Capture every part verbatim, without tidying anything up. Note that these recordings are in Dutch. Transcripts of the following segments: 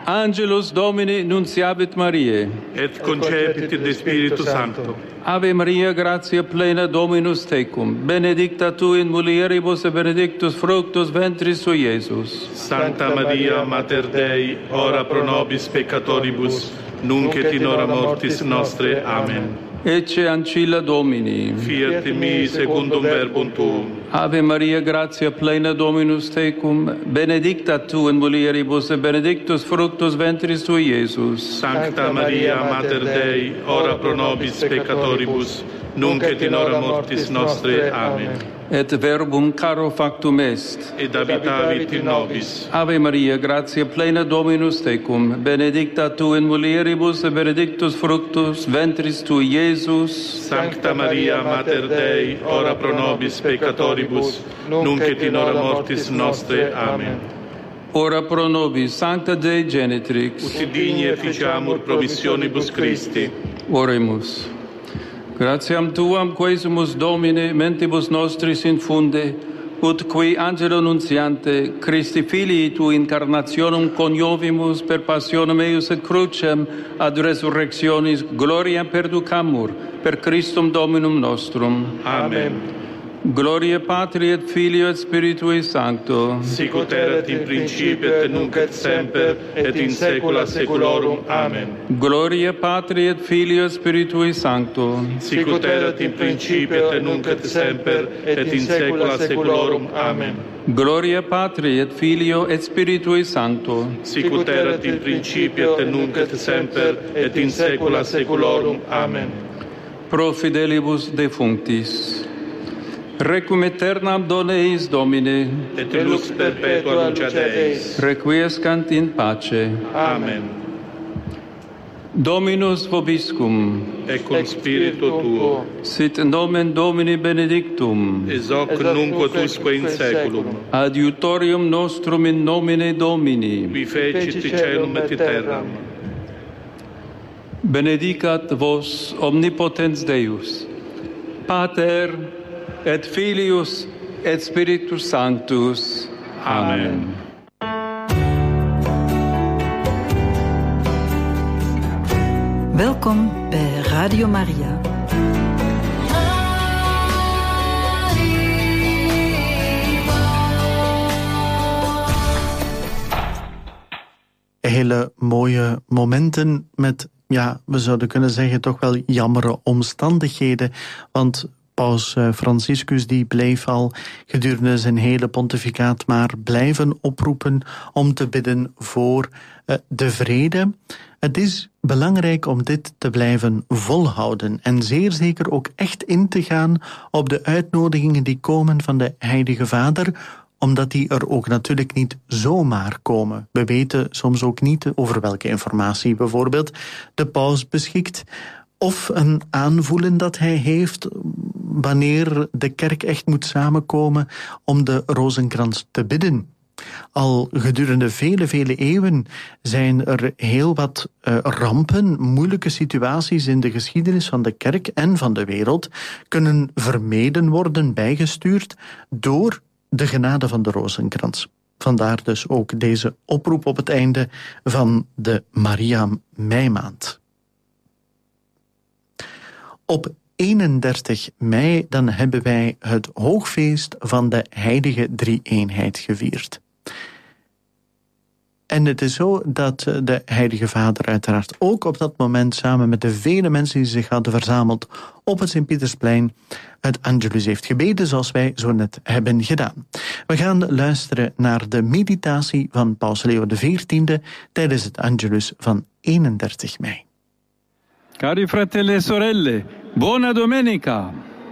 Angelus Domini nunciavit Mariae. Et concepit de Spiritu Sancto. Ave Maria, gratia plena, Dominus tecum. Benedicta tu in mulieribus et benedictus fructus ventris tui, Iesus. Sancta Maria, Mater Dei, ora pro nobis peccatoribus, nunc et in hora mortis nostre. Amen. Ecce ancilla Domini. Fiat mi secundum verbum tuum. Ave Maria, gratia plena, Dominus tecum. Benedicta tu in mulieribus et benedictus fructus ventris tui, Iesus. Sancta Maria, Mater Dei, ora pro nobis peccatoribus, nunc et in hora mortis nostre. Amen. Et verbum caro factum est. Et habitavit in nobis. Ave Maria, gratia plena, Dominus tecum. Benedicta tu in mulieribus et benedictus fructus ventris tui, Iesus. Sancta Maria, Mater Dei, ora pro nobis peccatoribus, nunc et in hora mortis nostre. Amen. Ora pro nobis, Sancta Dei Genitrix. Ut digni efficiamur promissionibus Christi. Oremus. Gratiam Tuam, quesumus Domine, mentibus nostris infunde, ut qui angelo nuntiante, Christi Filii tu incarnationem coniovimus per passionem eius et crucem ad resurrectionis gloriam perducamur, per Christum Dominum nostrum. Amen. Gloria Patri et Filio et Spiritui Sancto. Sic ut erat in principio et nunc et semper et in saecula saeculorum. Amen. Gloria Patri et Filio et Spiritui Sancto. Sic ut erat in principio et nunc et semper et in saecula saeculorum. Amen. Gloria Patri et Filio et Spiritui Sancto. Sic ut erat in principio et nunc et semper et in saecula saeculorum. Amen. Pro fidelibus defunctis. Requiem aeternam dona eis Domine. Et lux perpetua luceat eis. Requiescant in pace. Amen. Dominus vobiscum. Et cum spiritu tuo. Sit nomen Domini benedictum. Ex hoc nunc ut usque in saeculum. Adiutorium nostrum in nomine Domini. Qui fecit caelum et terram. Benedicat vos omnipotens Deus, Pater et Filius et Spiritus Sanctus. Amen. Welkom bij Radio Maria. Hele mooie momenten met, ja, we zouden kunnen zeggen, toch wel jammere omstandigheden, want Paus Franciscus die bleef al gedurende zijn hele pontificaat maar blijven oproepen om te bidden voor uh, de vrede. Het is belangrijk om dit te blijven volhouden en zeer zeker ook echt in te gaan op de uitnodigingen die komen van de Heilige Vader, omdat die er ook natuurlijk niet zomaar komen. We weten soms ook niet over welke informatie bijvoorbeeld de paus beschikt, of een aanvoelen dat hij heeft wanneer de kerk echt moet samenkomen om de rozenkrans te bidden. Al gedurende vele, vele eeuwen zijn er heel wat uh, rampen, moeilijke situaties in de geschiedenis van de kerk en van de wereld kunnen vermeden worden, bijgestuurd door de genade van de rozenkrans. Vandaar dus ook deze oproep op het einde van de Maria-meimaand. Op eenendertig mei dan hebben wij het hoogfeest van de heilige drie-eenheid gevierd. En het is zo dat de Heilige Vader uiteraard ook op dat moment samen met de vele mensen die zich hadden verzameld op het Sint-Pietersplein het Angelus heeft gebeden, zoals wij zo net hebben gedaan. We gaan luisteren naar de meditatie van Paus Leo de veertiende tijdens het Angelus van eenendertig mei. Cari fratelli e sorelle, buona domenica!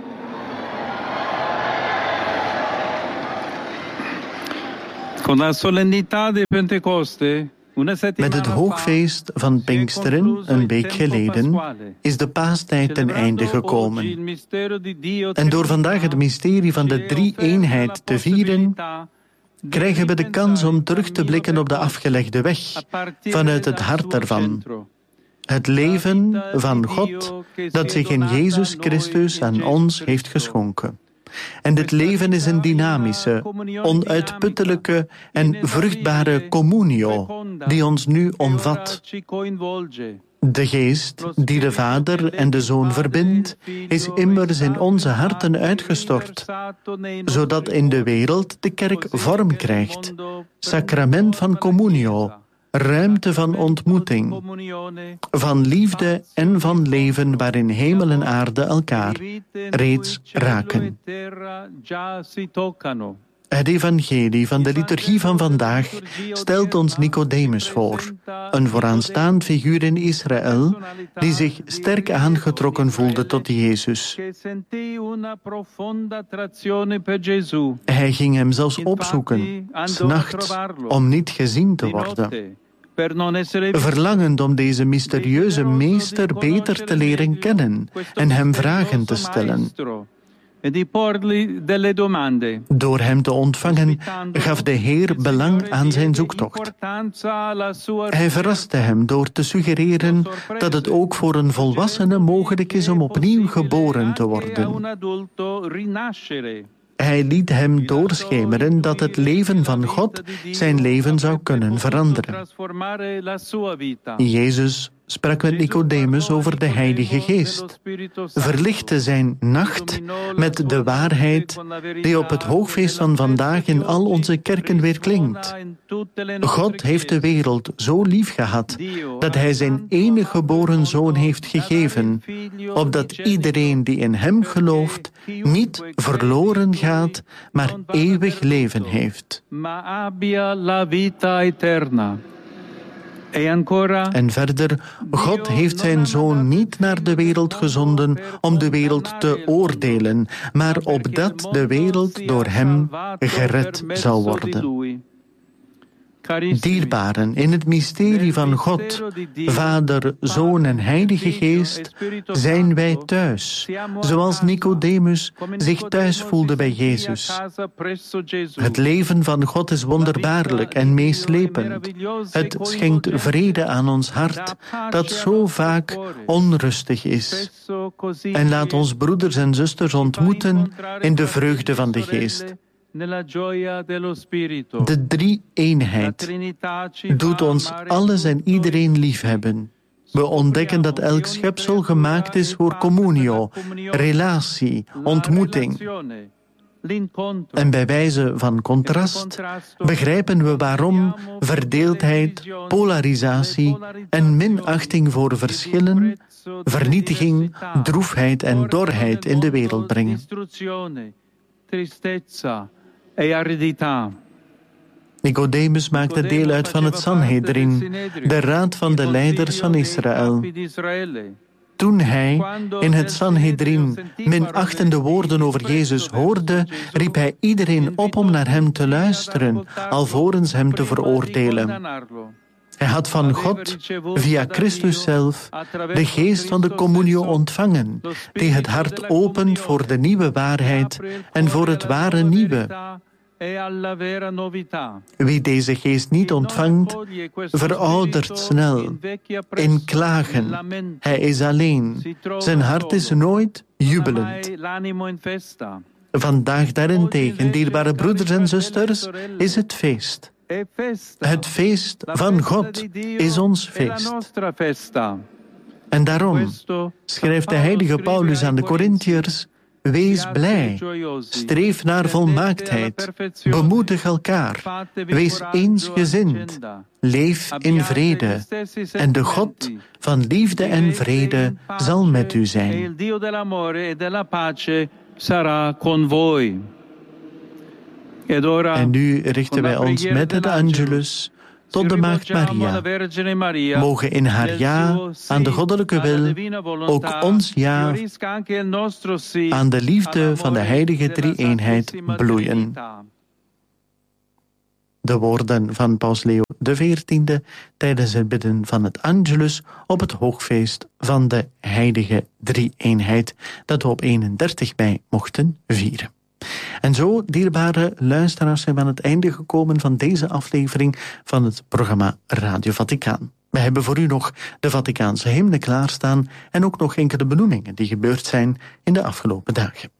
Con la solennità di Pentecoste, met het hoogfeest van Pinksteren, een week geleden, is de paastijd ten einde gekomen. En door vandaag het mysterie van de drie-eenheid te vieren, krijgen we de kans om terug te blikken op de afgelegde weg, vanuit het hart ervan. Het leven van God dat zich in Jezus Christus aan ons heeft geschonken. En dit leven is een dynamische, onuitputtelijke en vruchtbare communio, die ons nu omvat. De geest die de Vader en de Zoon verbindt, is immers in onze harten uitgestort, zodat in de wereld de kerk vorm krijgt, sacrament van communio, ruimte van ontmoeting, van liefde en van leven waarin hemel en aarde elkaar reeds raken. Het evangelie van de liturgie van vandaag stelt ons Nicodemus voor, een vooraanstaand figuur in Israël die zich sterk aangetrokken voelde tot Jezus. Hij ging hem zelfs opzoeken, 's nachts, om niet gezien te worden. Verlangend om deze mysterieuze meester beter te leren kennen en hem vragen te stellen. Door hem te ontvangen gaf de Heer belang aan zijn zoektocht. Hij verraste hem door te suggereren dat het ook voor een volwassene mogelijk is om opnieuw geboren te worden. Hij liet hem doorschemeren dat het leven van God zijn leven zou kunnen veranderen. Jezus sprak met Nicodemus over de Heilige Geest, verlichtte zijn nacht met de waarheid die op het hoogfeest van vandaag in al onze kerken weer klinkt. God heeft de wereld zo lief gehad dat Hij zijn enige geboren Zoon heeft gegeven, opdat iedereen die in Hem gelooft niet verloren gaat, maar eeuwig leven heeft. En verder, God heeft zijn Zoon niet naar de wereld gezonden om de wereld te oordelen, maar opdat de wereld door Hem gered zou worden. Dierbaren, in het mysterie van God, Vader, Zoon en Heilige Geest, zijn wij thuis, zoals Nicodemus zich thuis voelde bij Jezus. Het leven van God is wonderbaarlijk en meeslepend. Het schenkt vrede aan ons hart, dat zo vaak onrustig is. En laat ons broeders en zusters ontmoeten in de vreugde van de Geest. De drie-eenheid doet ons alles en iedereen liefhebben. We ontdekken dat elk schepsel gemaakt is voor communio, relatie, ontmoeting. En bij wijze van contrast begrijpen we waarom verdeeldheid, polarisatie en minachting voor verschillen, vernietiging, droefheid en dorheid in de wereld brengen. Nicodemus maakte deel uit van het Sanhedrin, de raad van de leiders van Israël. Toen hij in het Sanhedrin minachtende woorden over Jezus hoorde, riep hij iedereen op om naar hem te luisteren, alvorens hem te veroordelen. Hij had van God, via Christus zelf, de geest van de communio ontvangen, die het hart opent voor de nieuwe waarheid en voor het ware nieuwe. Wie deze geest niet ontvangt, veroudert snel, in klagen. Hij is alleen. Zijn hart is nooit jubelend. Vandaag daarentegen, dierbare broeders en zusters, is het feest. Het feest van God is ons feest. En daarom schrijft de heilige Paulus aan de Corinthiërs: wees blij, streef naar volmaaktheid, bemoedig elkaar, wees eensgezind, leef in vrede, en de God van liefde en vrede zal met u zijn. En nu richten wij ons met het Angelus tot de Maagd Maria. Mogen in haar ja aan de goddelijke wil ook ons ja aan de liefde van de heilige drie-eenheid bloeien. De woorden van Paus Leo de veertiende tijdens het bidden van het Angelus op het hoogfeest van de heilige drie-eenheid dat we op eenendertig mei mochten vieren. En zo, dierbare luisteraars, zijn we aan het einde gekomen van deze aflevering van het programma Radio Vaticaan. We hebben voor u nog de Vaticaanse hymne klaarstaan en ook nog enkele benoemingen die gebeurd zijn in de afgelopen dagen.